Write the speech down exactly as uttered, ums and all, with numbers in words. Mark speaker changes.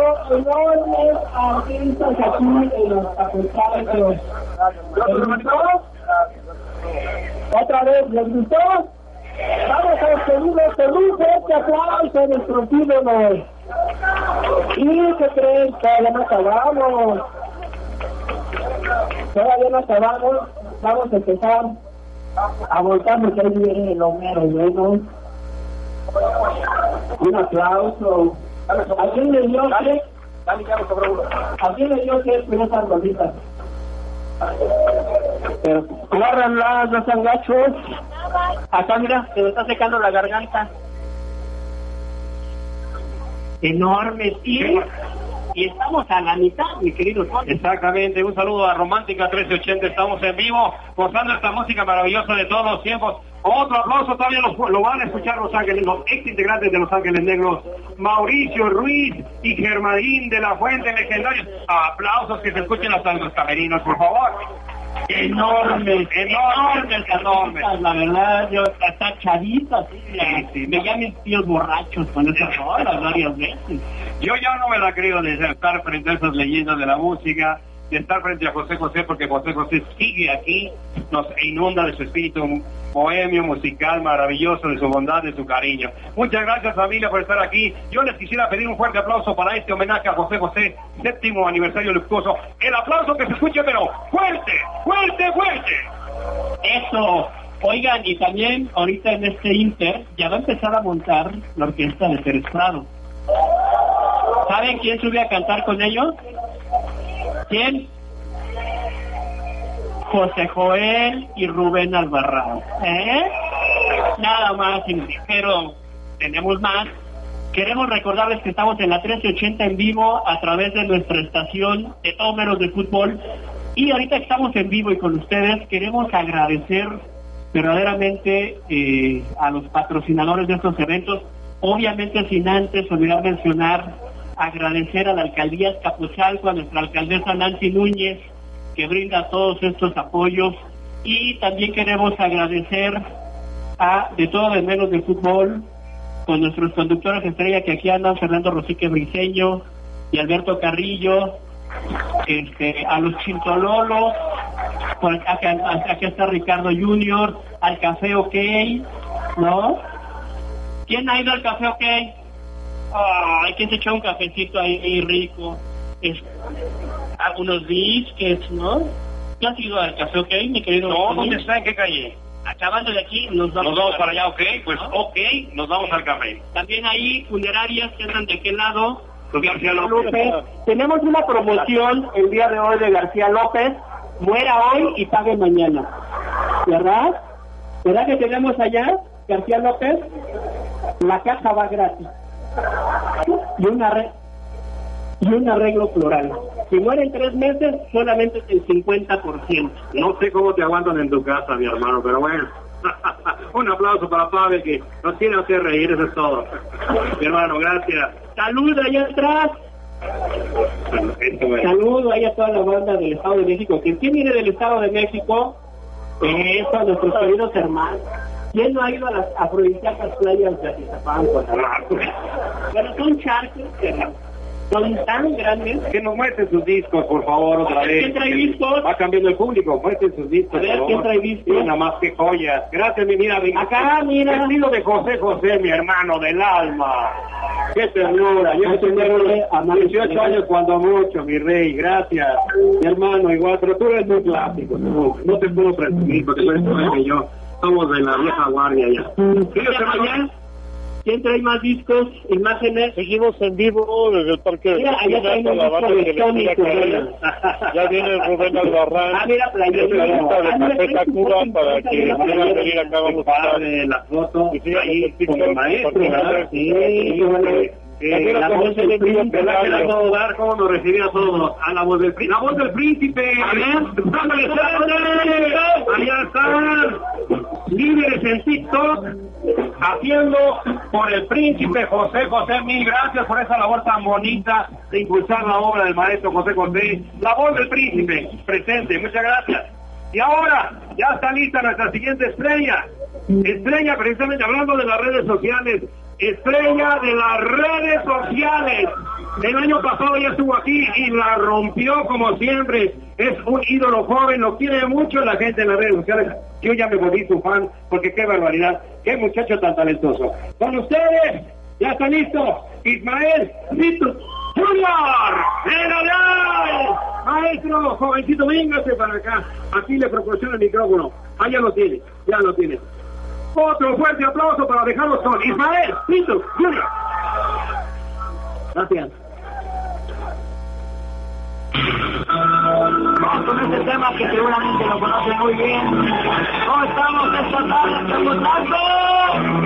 Speaker 1: enormes artistas aquí en los capitales. ¿Les gustó? ¿Otra vez les gustó? Vamos a despedirnos con un fuerte aplauso a nuestros ídolos. ¿Y qué creen? Todavía no acabamos. Todavía no acabamos. Vamos a empezar a volcar porque ahí viene el Homero bueno. Un aplauso. ¿A quién le dio que? ¿A quién le dio que con esas rolitas? Pero agárranlas, no sean gachos. Acá mira, se me está secando la garganta. Enorme, tío. Y estamos a la mitad, mi querido Tony.
Speaker 2: Exactamente, un saludo a Romántica trece ochenta, estamos en vivo, gozando esta música maravillosa de todos los tiempos. Otro aplauso, todavía lo, lo van a escuchar los ángeles, los ex integrantes de Los Ángeles Negros, Mauricio Ruiz y Germadín de la Fuente, legendarios. Aplausos que se escuchen hasta los camerinos, por favor.
Speaker 1: Enormes,
Speaker 2: enormes, enormes.
Speaker 1: La verdad, yo hasta chavita, sí,
Speaker 2: sí, sí,
Speaker 1: me llaman mis tíos borrachos con esas horas varias veces.
Speaker 2: Yo ya no me la creo de estar frente a esas leyendas de la música, de estar frente a José José, porque José José sigue aquí, nos inunda de su espíritu bohemio, musical, maravilloso, de su bondad, de su cariño. Muchas gracias, familia, por estar aquí. Yo les quisiera pedir un fuerte aplauso para este homenaje a José José, séptimo aniversario luctuoso. El aplauso que se escuche, pero fuerte, fuerte, fuerte.
Speaker 1: Eso. Oigan, y también ahorita en este Inter ya va a empezar a montar la orquesta de Pérez Prado. ¿Saben quién subió a cantar con ellos? ¿Quién? José Joel y Rubén Albarrán. ¿Eh? Nada más, pero tenemos más. Queremos recordarles que estamos en la trece ochenta en vivo a través de nuestra estación de Números de Fútbol. Y ahorita estamos en vivo y con ustedes queremos agradecer verdaderamente eh, a los patrocinadores de estos eventos. Obviamente sin antes olvidar mencionar, agradecer a la alcaldía Azcapotzalco, a nuestra alcaldesa Nancy Núñez, que brinda todos estos apoyos, y también queremos agradecer a De Todo de Menos de Fútbol, con nuestros conductores estrella que aquí andan, Fernando Rosique Briceño y Alberto Carrillo, este, a los Chintololos, por acá, acá está Ricardo Junior, al Café OK, ¿no? ¿Quién ha ido al Café OK? Ay, ¿quién se echó un cafecito ahí, ahí rico? Es, algunos disques, ¿no? ¿Tú has ido al Café OK, mi querido?
Speaker 2: No, ¿dónde está? ¿En qué calle?
Speaker 1: Acabando de aquí, nos vamos,
Speaker 2: nos vamos para allá, ok, pues ok, nos vamos al café.
Speaker 1: También ahí, funerarias que andan de aquel lado.
Speaker 2: García López.
Speaker 1: López. Tenemos una promoción el día de hoy de García López, muera hoy y pague mañana, ¿verdad? ¿Verdad que tenemos allá, García López? La caja va gratis. Y una red. Y un arreglo floral. Si mueren tres meses, solamente es el cincuenta por ciento.
Speaker 2: No sé cómo te aguantan en tu casa, mi hermano, pero bueno. Un aplauso para Pavel, que nos quiere hacer reír, eso es todo. Mi hermano, gracias.
Speaker 1: Saludos allá atrás.
Speaker 2: Bueno,
Speaker 1: Saludos ahí a toda la banda del Estado de México. ¿Quién viene del Estado de México? Eso, a nuestros queridos hermanos. ¿Quién no ha ido a las afrodisíacas playas de Atizapán? Bueno, son charcos que son tan grandes.
Speaker 2: Que nos muestren sus discos, por favor, otra vez.
Speaker 1: ¿Quién trae discos?
Speaker 2: Va cambiando el público, muestren sus discos.
Speaker 1: A ver, ¿quién trae discos?
Speaker 2: Y nada más que joyas. Gracias, mi mira.
Speaker 1: Acá, mira.
Speaker 2: Vestido de José José, mi hermano del alma. Qué ternura. Yo tengo dieciocho años cuando mucho, mi rey. Gracias, mi hermano. Igual, pero tú eres muy clásico. No, no te puedo presumir porque tú eres más que yo. Somos de la vieja guardia ya.
Speaker 1: ¿Quién ¿Quién trae más discos, imágenes?
Speaker 3: Seguimos en vivo desde el Parque
Speaker 1: Mira,
Speaker 3: de
Speaker 1: allá traen un
Speaker 3: la banda
Speaker 1: disco
Speaker 3: de
Speaker 1: de Tony
Speaker 3: Televisión. Ya viene Rubén Albarrán.
Speaker 1: Ah, mira, playera.
Speaker 3: Es la lista de Café Tacuba para que quieran venir acá. Vamos a estar.
Speaker 2: De la foto,
Speaker 3: Y sí,
Speaker 2: ahí
Speaker 3: sí,
Speaker 2: con el
Speaker 3: sí,
Speaker 2: maestro,
Speaker 3: sí,
Speaker 2: ¿verdad?
Speaker 3: sí,
Speaker 2: Sí, vale. Eh, la voz del príncipe, ¿verdad? Que la puedo dar, cómo nos recibía a todos. A la voz del príncipe. ¡La voz del príncipe! ¡Dándole sangre! ¡Allá están! Líderes en TikTok, haciendo por el príncipe José José. Mil gracias por esa labor tan bonita de impulsar la obra del maestro José José. La voz del príncipe, presente. Muchas gracias. Y ahora, ya está lista nuestra siguiente estrella. Estrella, precisamente hablando de las redes sociales, estrella de las redes sociales. El año pasado ya estuvo aquí y la rompió como siempre. Es un ídolo joven, lo quiere mucho la gente en las redes sociales. Yo ya me volví su fan, porque qué barbaridad, qué muchacho tan talentoso. Con ustedes, ya está listo, Ismael Vitus Junior. ¡Venga, maestro, jovencito, véngase para acá. Aquí le proporciona el micrófono. Ah, ya lo tiene, ya lo tiene. Otro fuerte aplauso para dejarlos con Ismael Vitus Junior. Gracias.
Speaker 4: Vamos con este tema que seguramente lo conocen muy bien. ¿Cómo estamos esta tarde? ¡Estamos